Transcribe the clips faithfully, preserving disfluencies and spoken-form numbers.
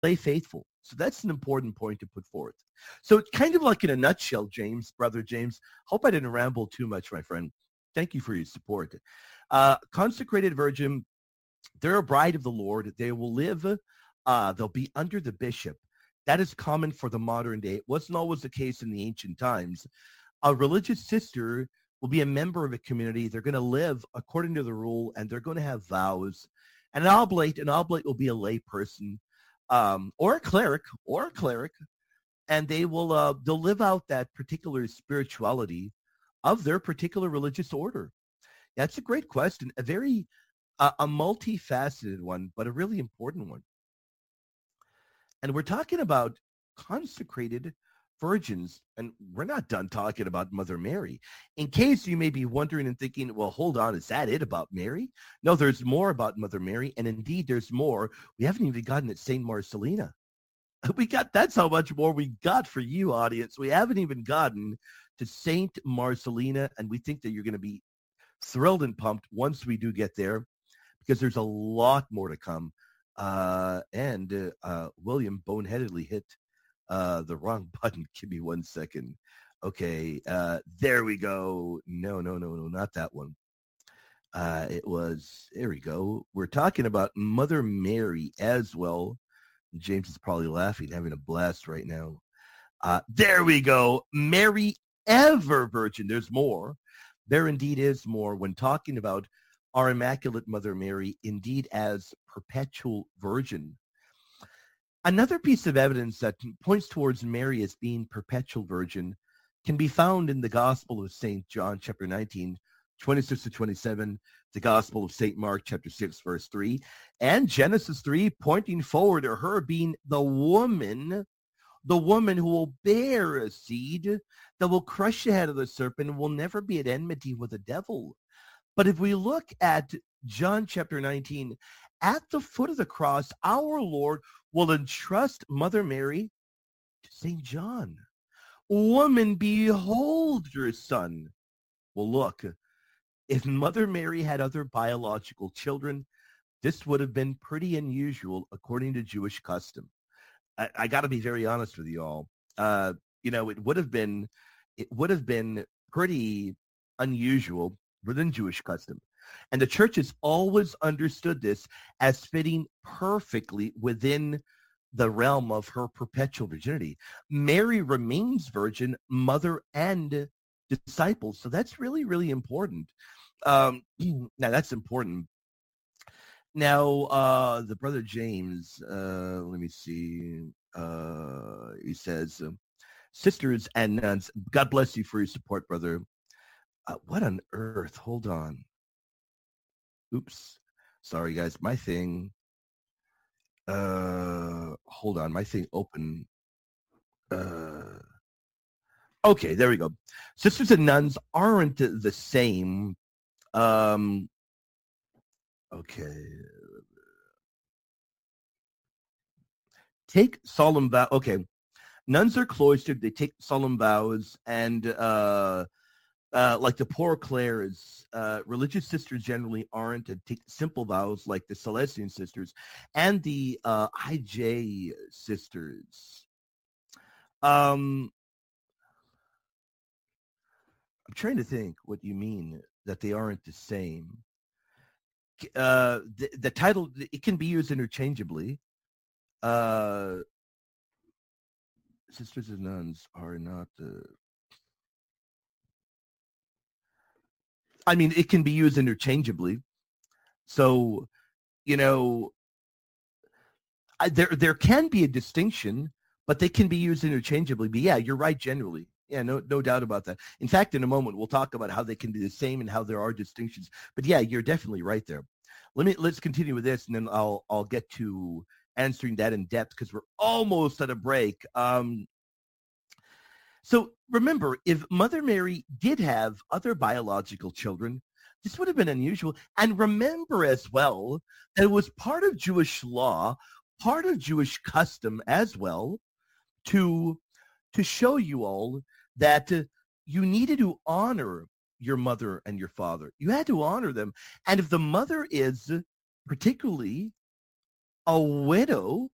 lay faithful. So that's an important point to put forth. So it's kind of like in a nutshell, James, brother James. Hope I didn't ramble too much, my friend. Thank you for your support. Uh, consecrated virgin, they're a bride of the Lord. They will live, uh, they'll be under the bishop. That is common for the modern day. It wasn't always the case in the ancient times. A religious sister will be a member of a community. They're going to live according to the rule, and they're going to have vows. And an oblate, an oblate will be a lay person, um, or a cleric, or a cleric, and they will uh, they'll live out that particular spirituality of their particular religious order. That's a great question, a very uh, a multifaceted one, but a really important one. And we're talking about consecrated virgins, and we're not done talking about Mother Mary. In case you may be wondering and thinking, well, hold on, is that it about Mary? No, there's more about Mother Mary, and indeed there's more. We haven't even gotten at Saint Marcelina. We got, that's how much more we got for you, audience. We haven't even gotten to Saint Marcelina, and we think that you're going to be thrilled and pumped once we do get there, because there's a lot more to come. Uh, and uh, uh, William boneheadedly hit uh, the wrong button. Give me one second. Okay, uh, there we go. No, no, no, no, not that one. Uh, it was, there we go. We're talking about Mother Mary as well. James is probably laughing, having a blast right now. Uh, there we go. Mary ever virgin. There's more. There indeed is more when talking about our Immaculate Mother Mary, indeed as perpetual virgin. Another piece of evidence that points towards Mary as being perpetual virgin can be found in the Gospel of Saint John, chapter nineteen, twenty-six to twenty-seven, the Gospel of Saint Mark, chapter six, verse three, and Genesis three, pointing forward to her being the woman, the woman who will bear a seed that will crush the head of the serpent and will never be at enmity with the devil. But if we look at John chapter nineteen, at the foot of the cross, our Lord will entrust Mother Mary to Saint John. Woman, behold your son. Well, look, if Mother Mary had other biological children, this would have been pretty unusual according to Jewish custom. I, I got to be very honest with you all. Uh, you know, it would have been, it would have been pretty unusual within Jewish custom. And the church has always understood this as fitting perfectly within the realm of her perpetual virginity. Mary remains virgin, mother and disciples. So that's really, really important. Um, now, that's important. Now, uh, the brother James, uh, let me see. Uh, he says, sisters and nuns, God bless you for your support, brother. Uh, what on earth? Hold on. Oops. Sorry, guys. My thing. Uh, hold on. My thing open. Uh, okay, there we go. Sisters and nuns aren't the same. Um, okay. Take solemn vow. Okay. Nuns are cloistered. They take solemn vows, and uh, uh, like the Poor Clares, uh, religious sisters generally aren't, and take simple vows like the Celestian sisters and the uh, I J sisters. Um, I'm trying to think what you mean that they aren't the same. Uh, the, the title, it can be used interchangeably. Uh, sisters and nuns are not the... I mean, it can be used interchangeably. So, you know, I, there there can be a distinction, but they can be used interchangeably. But yeah, you're right generally. Yeah, no no doubt about that. In fact, in a moment, we'll talk about how they can be the same and how there are distinctions. But yeah, you're definitely right there. Let me let's continue with this, and then I'll I'll get to answering that in depth because we're almost at a break. Um, so remember, if Mother Mary did have other biological children, this would have been unusual. And remember as well that it was part of Jewish law, part of Jewish custom as well, to to show you all that uh, you needed to honor your mother and your father. You had to honor them. And if the mother is particularly a widow,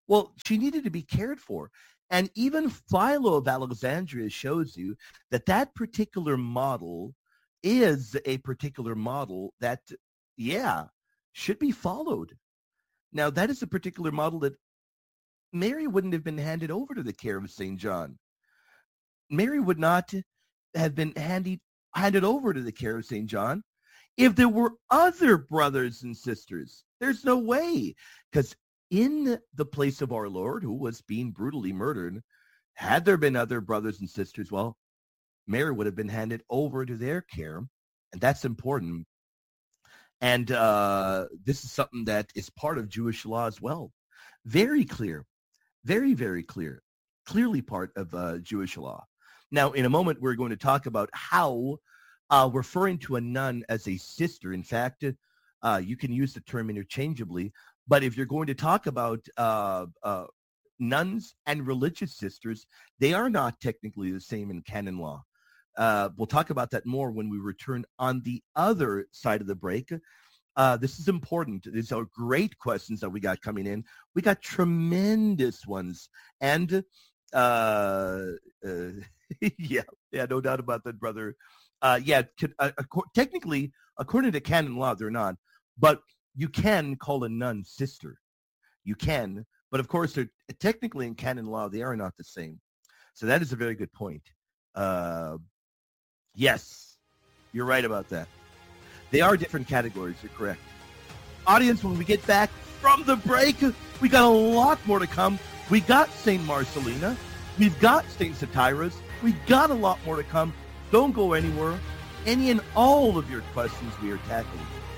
Well, she needed to be cared for. And even Philo of Alexandria shows you that that particular model is a particular model that, yeah, should be followed. Now, that is a particular model that Mary wouldn't have been handed over to the care of Saint John. Mary would not have been handed, handed over to the care of Saint John if there were other brothers and sisters. There's no way, because in the place of our Lord, who was being brutally murdered, had there been other brothers and sisters, well, Mary would have been handed over to their care, and that's important. And uh, this is something that is part of Jewish law as well. Very clear, very, very clear, clearly part of uh, Jewish law. Now, in a moment, we're going to talk about how uh, referring to a nun as a sister, in fact, uh, you can use the term interchangeably, but if you're going to talk about uh, uh, nuns and religious sisters, they are not technically the same in canon law. Uh, we'll talk about that more when we return on the other side of the break. Uh, this is important. These are great questions that we got coming in. We got tremendous ones. And uh, uh, yeah, yeah, no doubt about that, brother. Uh, yeah, uh, technically, according to canon law, they're not. But you can call a nun sister. You can. But of course, they're technically in canon law, they are not the same. So that is a very good point. Uh, yes, you're right about that. They are different categories. You're correct. Audience, when we get back from the break, we got a lot more to come. We got Saint Marcelina. We've got Saint Satyrus. We got a lot more to come. Don't go anywhere. Any and all of your questions we are tackling